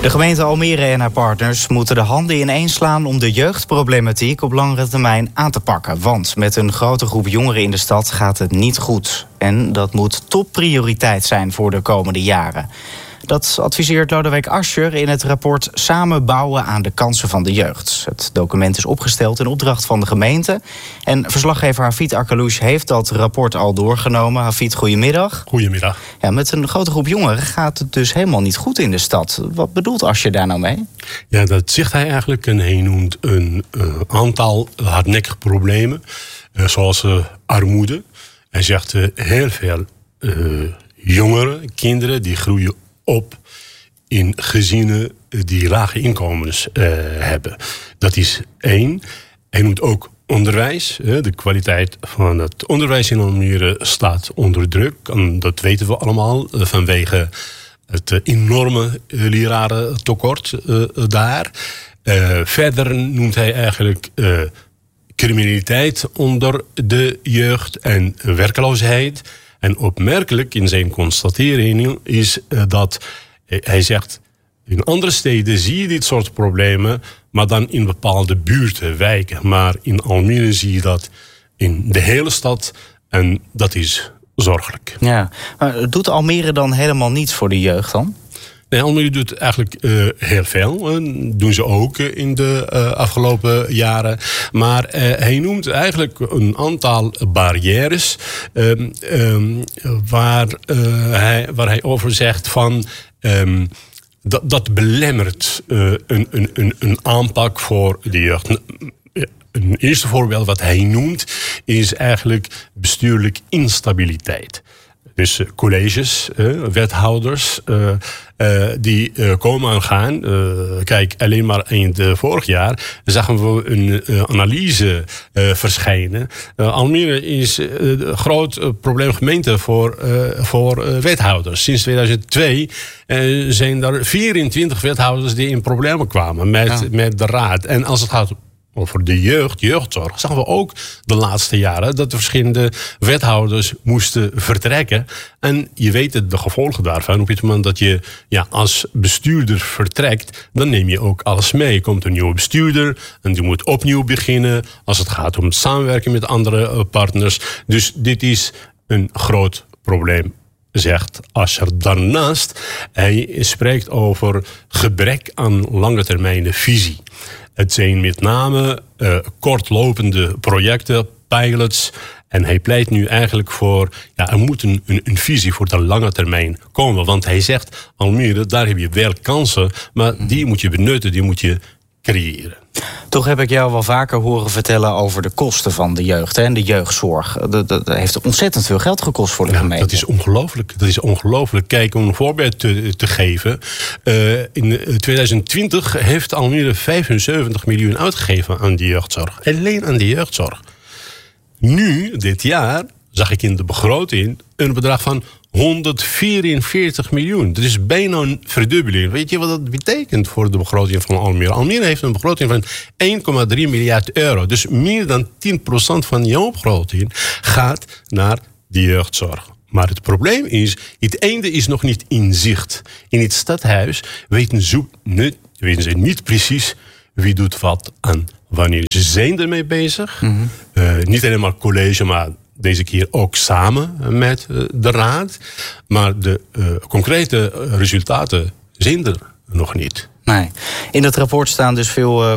De gemeente Almere en haar partners moeten de handen ineenslaan om de jeugdproblematiek op langere termijn aan te pakken. Want met een grote groep jongeren in de stad gaat het niet goed. En dat moet topprioriteit zijn voor de komende jaren. Dat adviseert Lodewijk Asscher in het rapport Samen bouwen aan de kansen van de jeugd. Het document is opgesteld in opdracht van de gemeente. En verslaggever Hafid Akkalouche heeft dat rapport al doorgenomen. Hafid, goedemiddag. Goedemiddag. Ja, met een grote groep jongeren gaat het dus helemaal niet goed in de stad. Wat bedoelt Asscher daar nou mee? Ja, dat zegt hij eigenlijk. En hij noemt een aantal hardnekkige problemen. Zoals armoede. Hij zegt heel veel jongeren, kinderen, die groeien op in gezinnen die lage inkomens hebben. Dat is één. Hij noemt ook onderwijs. De kwaliteit van het onderwijs in Almere staat onder druk. En dat weten we allemaal vanwege het enorme lerarentekort daar. Verder noemt hij eigenlijk criminaliteit onder de jeugd en werkloosheid. En opmerkelijk in zijn constatering is dat hij zegt, in andere steden zie je dit soort problemen, maar dan in bepaalde buurten, wijken. Maar in Almere zie je dat in de hele stad en dat is zorgelijk. Ja, maar doet Almere dan helemaal niets voor de jeugd dan? Nee, Almere doet eigenlijk heel veel. Doen ze ook in de afgelopen jaren. Maar hij noemt eigenlijk een aantal barrières waar hij over zegt van dat belemmert een aanpak voor de jeugd. Een eerste voorbeeld wat hij noemt is eigenlijk bestuurlijk instabiliteit. Dus colleges, wethouders, die komen en gaan. Kijk, alleen maar in het vorig jaar zagen we een analyse verschijnen. Almere is een groot probleemgemeente voor wethouders. Sinds 2002 zijn er 24 wethouders die in problemen kwamen met de raad. En als het gaat over de jeugdzorg, zagen we ook de laatste jaren dat de verschillende wethouders moesten vertrekken. En je weet het, de gevolgen daarvan. Op het moment dat je als bestuurder vertrekt, dan neem je ook alles mee. Er komt een nieuwe bestuurder en die moet opnieuw beginnen als het gaat om het samenwerken met andere partners. Dus dit is een groot probleem, zegt Asscher. Daarnaast, hij spreekt over gebrek aan lange termijn visie. Het zijn met name kortlopende projecten, pilots. En hij pleit nu eigenlijk voor, er moet een visie voor de lange termijn komen. Want hij zegt, Almere, daar heb je wel kansen, maar die moet je benutten, die moet je creëren. Toch heb ik jou wel vaker horen vertellen over de kosten van de jeugd en de jeugdzorg. Dat heeft ontzettend veel geld gekost voor de gemeente. Dat is ongelooflijk. Kijk, om een voorbeeld te geven. In 2020 heeft Almere 75 miljoen uitgegeven aan de jeugdzorg. Alleen aan de jeugdzorg. Nu, dit jaar, zag ik in de begroting een bedrag van 144 miljoen. Dat is bijna een verdubbeling. Weet je wat dat betekent voor de begroting van Almere? Almere heeft een begroting van 1,3 miljard euro. Dus meer dan 10% van jouw begroting gaat naar de jeugdzorg. Maar het probleem is, het einde is nog niet in zicht. In het stadhuis weten ze niet precies wie doet wat en wanneer. Ze zijn ermee bezig. Mm-hmm. Niet alleen maar college, maar deze keer ook samen met de raad. Maar de concrete resultaten zijn er nog niet. Nee. In het rapport staan dus veel